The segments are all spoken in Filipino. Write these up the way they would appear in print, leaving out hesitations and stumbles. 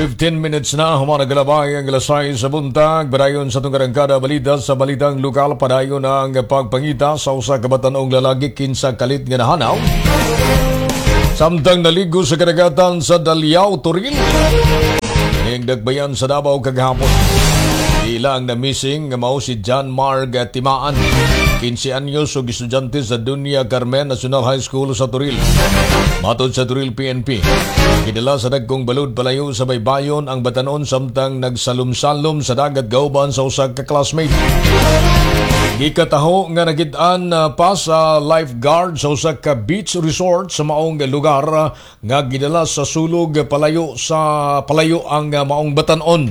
15 minutes na humanaglalabay ang lasay sa buntag. Padayon sa itong karangkada balita sa balitang lokal. Padayon ang pagpangita sa usa ka batan-ong lalaki kinsa kalit nga nahanaw samtang naligo sa kadagatan sa Daliao, Toril. Ning dagbayan sa Davao kagahapon. Ilang na missing nga mao si John Marg Timaan, 15 anyos ug estudyante sa Dunya Carmen National High School sa Toril. Matod sa Toril PNP, gidala sa dagkong balud palayo sa baybayon ang batanon samtang nagsalum-salum sa dagat gauban sa usa ka classmate. Gikataho nga nakit-an pa sa lifeguard sa usa ka beach resort sa maong lugar nga gidala sa sulog palayo ang maong batanon.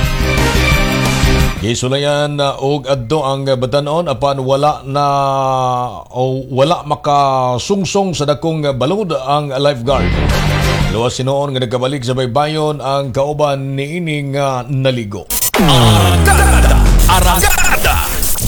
Gisulayan og adto ang batanon apan wala makasungsong sa dakong balod ang lifeguard. Luwas sinuon nga nagkabalik sa baybayon ang kauban niining naligo. Arangkada.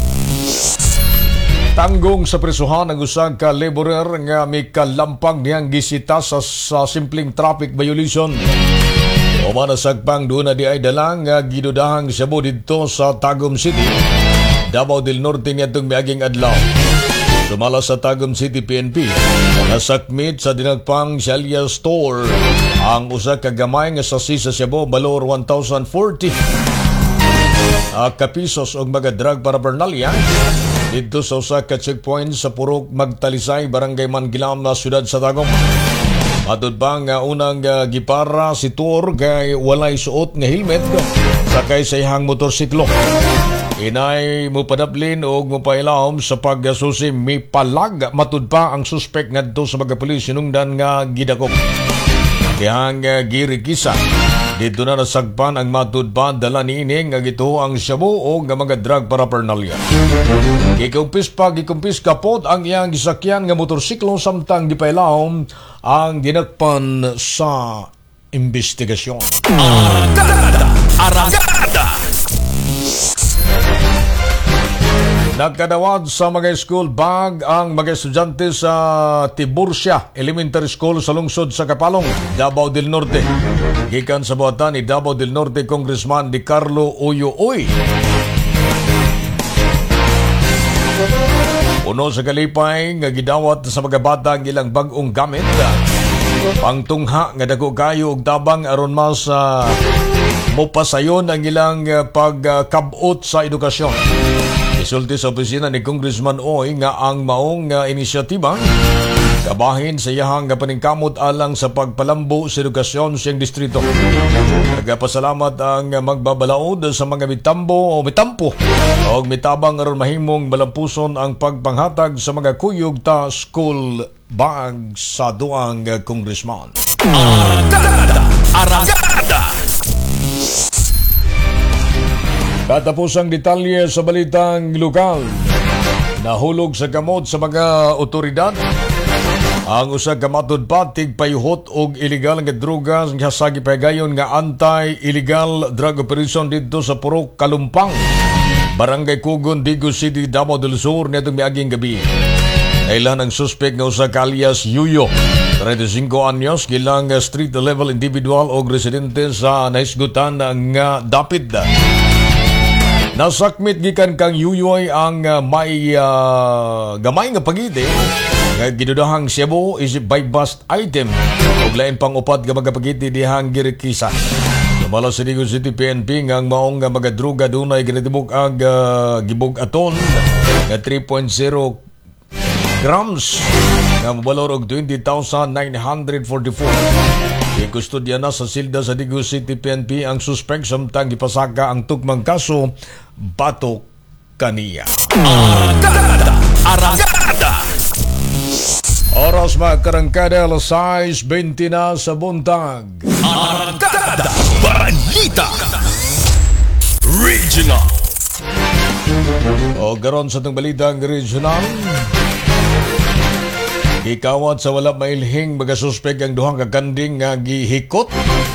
Tanggong sa presuhan ang usang ka laborer nga may kalampag niyang gisita sa simpleng traffic violation. Umanasagpang doon na di ay dalang gidudahang sabo dito sa Tagum City, Davao del Norte niyatong miaging adlaw. Sumala sa Tagum City PNP, nasakmit sa dinagpang Shalia Store ang usa ka gamay nga sasi sa sabo balor 1,040 kapisos og mga drug paraphernalia dito sa usa ka checkpoint sa Purok Magtalisay, Barangay Mangilam na siyudad sa Tagum. Matod pa nga unang gipara si Tor kay walay suot nga helmet sakay sa ihang motorsiklo. Inay mo padaplin o mo pailawom sa pagsusi may palag. Matod pa ang suspect ngadto sa mga pulis sinungdan nga gidakop. Kayang girikisa dito na nasagpan ang matod pa dala niining nga gito ang shabu o nga mga drug paraphernalia. Gikumpis kapot ang iyang gisakyan nga motorsiklo samtang gipailawom ang ginagpan sa investigasyon. Arangkada. Nagkadawad sa mga school bag ang mga estudyante sa Tiburcia Elementary School sa lungsod sa Kapalong, Davao del Norte. Gikan sa buhatan ni Davao del Norte Congressman Di Carlo Uyooy. Uno sa kalipay nga gidawat sa mga bata ang ilang bag-ong gamit. Pangtungha nga dako kayo og tabang aron mas mopasayon ang ilang pagkabot sa edukasyon. Isulti sa opisina ni Congressman Oy nga ang maong inisyatiba kabahin sa iyahang paningkamot alang sa pagpalambo sa edukasyon sa iyang distrito. Nagpasalamat ang magbabalaod sa mga mitampo o mitabang aron mahimong balampuson ang pagpanghatag sa mga kuyog ta school bag sa duang congressman. Arangkada. Katapos ang detalye sa balitang lokal, nahulog sa kamot sa mga otoridad ang usa ka matod patig payuhot og illegal nga droga sa gipagayon nga anti-illegal drug operation dito sa Purok Kalumpang, Barangay Kugon, Digos City, Davao del Sur nitong miaging gabi. Ilan ang suspect nga usa ka alias Yuyo, 35 anyos, gilang street level individual o residente sa naisgutan nga dapit. Nasakmit gikan kang Yuyoy ang may gamay nga pagide nga gidudahang sebo is by bust item ug lain pang upat nga mga pagide dihang girikisa. Sumala sa Digos City PNP nga ang maong mga droga dunay ginatibok ang gibug-aton nga 3.0 grams nga mabalor og 20,944. Ikustudya na sa silda sa Digos City PNP ang suspect samtang gipasaka ang tugmang kaso batok kaniya. Arangkada. Oras magkarangkada, 6:20 na sa buntag. Arangkada. Balita Regional. O garon sa itong balitang regional, ikawat sa wala mailhing mga suspek ang duhang kaganding nga gihikot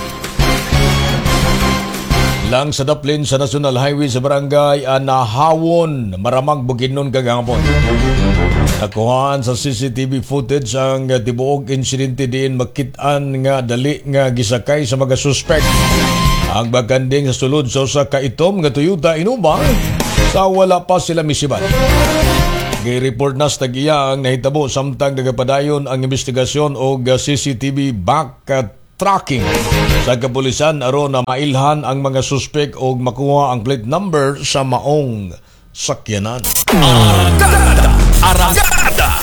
lang sa daplin sa National Highway sa Barangay Anahawon, Maramag, Bukidnon kagahapon. Nakuhaan sa CCTV footage ang tibuok insidente diin makitaan nga dali nga gisakay sa mga suspect. Ang baganding sa sulod sa usa ka itom nga Toyota Innova sa wala pa sila misiban. Gi-report na sa tag-iya ang nahitabo samtang nagapadayon ang investigasyon o CCTV backtracking sa kapulisan aron na mailhan ang mga suspect o makuha ang plate number sa maong sakyanan. Arangada!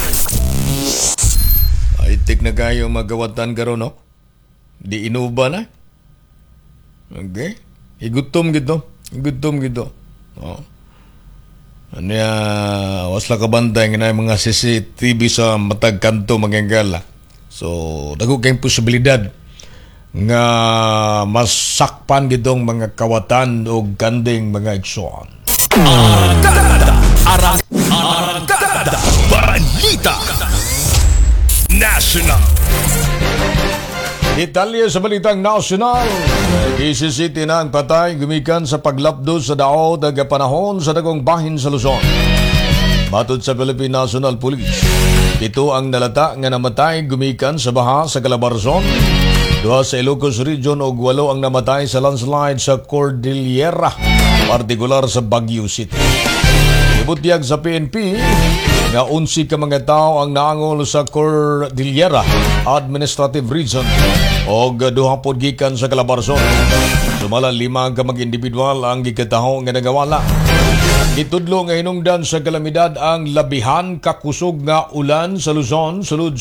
Ay, tik na kayo magawatan karon, no? Di Innova na. Okay? Igutom gito. Oh. Ano ya, wasla ka bantay nga mga CCTV sa matag kanto manggala. So, dago kayong posibilidad nga masakpan gitong mga kawatan o kanding mga igsoon. Arangada! Balita National. Detalye sa balitang nasyonal. Isisiti na ang patay gumikan sa paglapdo sa daot ag panahon sa dagong bahin sa Luzon. Matod sa Philippine National Police, 7 ang nalata nga namatay gumikan sa baha sa Calabarzon, 2 sa Ilocos Region ug 8 ang namatay sa landslide sa Cordillera, partikular sa Baguio City. Ibutyag sa PNP nga 11 ka mga tao ang naangol sa Cordillera Administrative Region o duhapod gikan sa Calabarzon. Sumala 5 ka mga individual ang gikataho nga nagawala. Itudlo nga hinungdan sa kalamidad ang labihan kakusog nga ulan sa Luzon sulod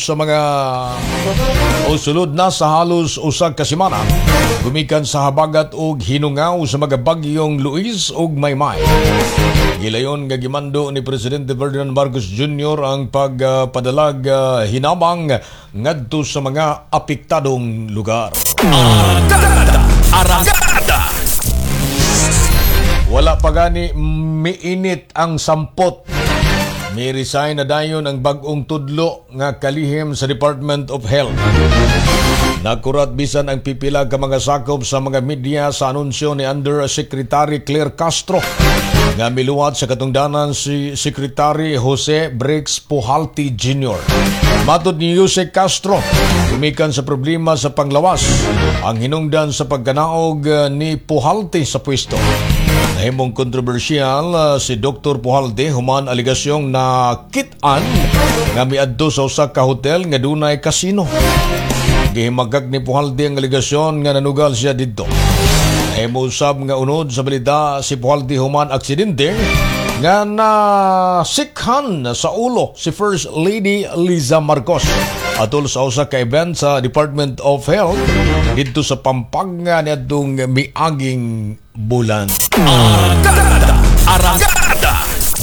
na sa halos usag ka semana gumikan sa habagat ug hinungaw sa mga bagyong Luis ug Maymay. Gilayon nga gimando ni Presidente Ferdinand Marcos Jr. ang pagpadalag hinabang ngadto sa mga apektadong lugar. Arangada! Wala pa gani miinit ang sampot. May resign na dayon ang bagong tudlo nga kalihim sa Department of Health. Nakurat bisan ang pipila ka mga sakop sa mga media sa anunsyo ni Undersecretary Claire Castro nga miluwat sa katungdanan si Secretary Jose Briggs Puhalti Jr. Matod ni Jose Castro, gumikan sa problema sa panglawas ang hinungdan sa pagkanaog ni Puhalti sa pwesto. Nahimong kontrobersyal si Dr. Puhalti human aligasyong na kitan nga miadto sa usa ka hotel nga dunay kasino. Gihimagag ni Puhalti ang aligasyon nga nanugal siya didto. Nahimong nga unod sa balita si Puhalti human aksidente nga nasikhan sa ulo si First Lady Liza Marcos atol sa usa ka event sa Department of Health dito sa Pampanga niadtong miaging bulan. Arangada!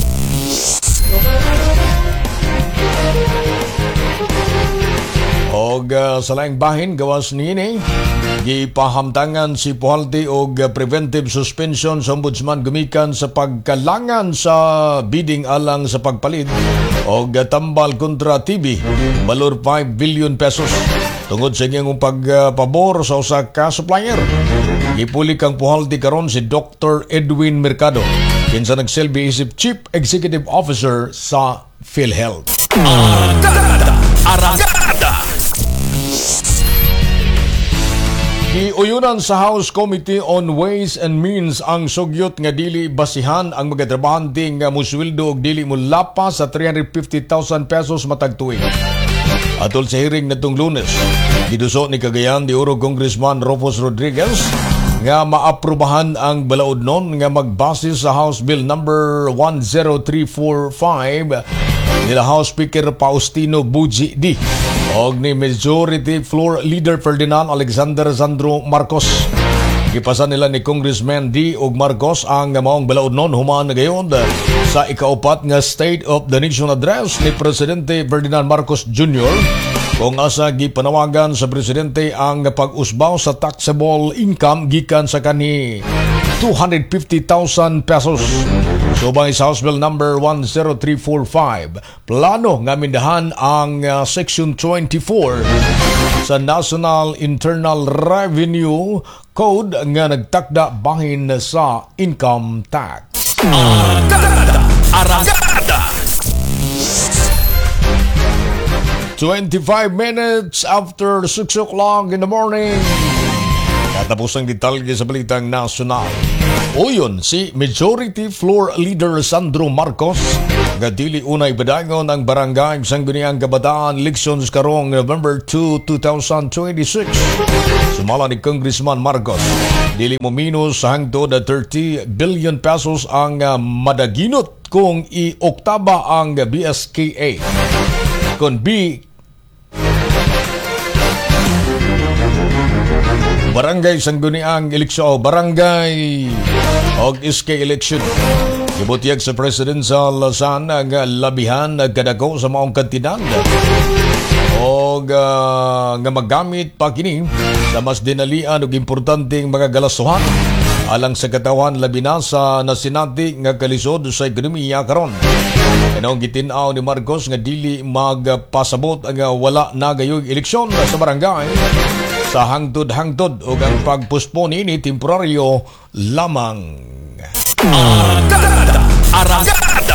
Og sa laing bahin gawas niini gipahamtangan si Puhalti og preventive suspension sa ombudsman gumikan sa pagkalangan sa bidding alang sa pagpalit og tambal kontra TV balor 5 billion pesos tungod sa iyang pagpabor sa usa ka supplier. Gipuli kang Puhalti karon si Dr. Edwin Mercado kinsa nagsilbi isip Chief Executive Officer sa PhilHealth. Arangada! Giuyunan sa House Committee on Ways and Means ang sugyot nga dili basihan ang mga trabahante nga musweldo og dili mulapa sa 350,000 pesos matag tuig. Atol sa hearing natong Lunes, giduso ni Cagayan de Oro Congressman Rufus Rodriguez nga maaprubahan ang balaod nga magbase sa House Bill number 10345 nila House Speaker Faustino Buji D og ni Majority Floor Leader Ferdinand Alexander Sandro Marcos. Gipasan nila ni Congressman D og Marcos ang maong balaod human gayon sa ikaupat nga State of the Nation Address ni Presidente Ferdinand Marcos Jr. kung asa gipanawagan sa presidente ang pag-usbaw sa taxable income gikan sa kani 250,000 pesos. Subay sa House Bill number 10345, plano nga mindahan ang Section 24 sa National Internal Revenue Code nga nagtakda bahin sa income tax. Arangada! 25 minutes after 6 o'clock in the morning. Katapos ang detalye sa balitang nasyonal. Uyon si Majority Floor Leader Sandro Marcos nga dili unay badayon ang barangay Sangguniang Kabataan elections karong November 2, 2026. Sumala ni Congressman Marcos, dili mo minus hangtod 30 billion pesos ang madaginot kung i-oktaba ang BSKA. Kung Barangay Sangguniang eleksyon o Barangay og SK election. Gibutiyag sa presidential san ang labihan kadako sa maong kantidad o nga magamit pa kini sa mas dinalian og importanteng mga galasuhan alang sa katawan labi na sa nasinati nga kalisod sa ekonomiya karon. Kanang gitin-aw ni Marcos nga dili magpasabot ang wala na gayong eleksyon sa barangay sa hangtod-hangtod o ang pagpuspon ini temporaryo lamang. Arangkada!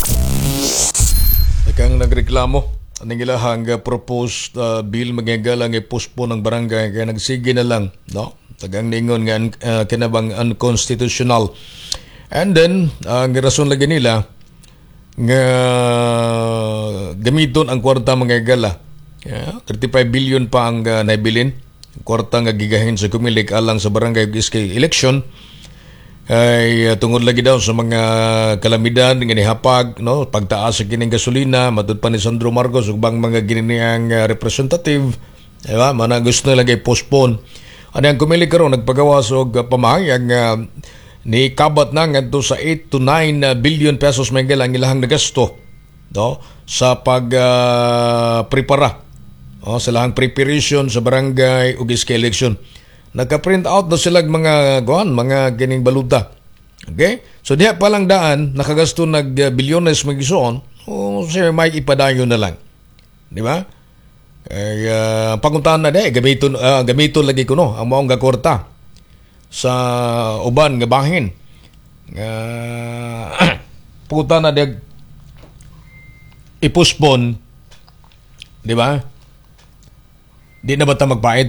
Kang nagreklamo ang ilahang proposed bill magagalang i-postpone ng barangay kaya nagsige na lang, no? Tagang ningon nga kinabang unconstitutional. And then ang rason lagi nila nga gamiton ang kwarta magagala. 35 billion pa ang nabilin kwarta nga gigahin sa kumilik alang sa barangay SK election ay tungod lagi daw sa mga kalamidad nga nihapag, no, pagtaas sa kining gasolina matud pa ni Sandro Marcos ug bang mga gininiang representative, diba, mana gusto na lagi postpone ani ang kumilik karon nagpagawas og pamahayag ni kabat na ngadto sa 8 to 9 billion pesos may ang ilahang nagasto, no, sa pag prepara sa lahang preparation sa barangay ug SK election. Nagka-print out na sila mga gining baluta. Okay? So diha pa lang daan nakagasto bilyones magison, sir may ipadayon na lang. Di ba? Ay panguntahan na gamiton lagi kuno ang maong gakorta sa uban nga bahin. Panguntahan na ipuspon, di ba? Di na ba ta magbayad?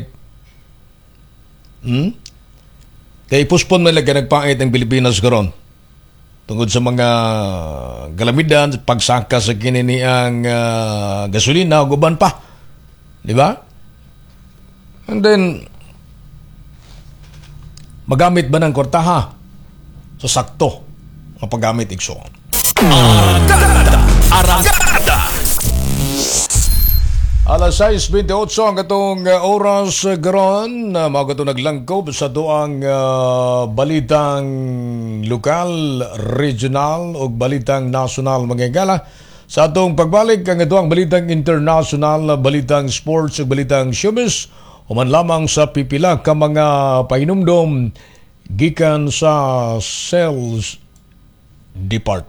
Kaya ipuspon man lang nagpangit ang Pilipinas karon tungod sa mga galamidan, pagsaka sa kininiang gasolina o guban pa. Di ba? And then, magamit ba ng kortaha sa sakto ang paggamit igsoon? Arangkada! Alas 6:28 ang katong oras garon na mga katong naglangkob sa doang balitang lokal, regional o balitang national mga gala. Sa atong pagbalik ang itoang balitang international, balitang sports o balitang showbiz human lamang sa pipila ka mga pahinumdom gikan sa sales department.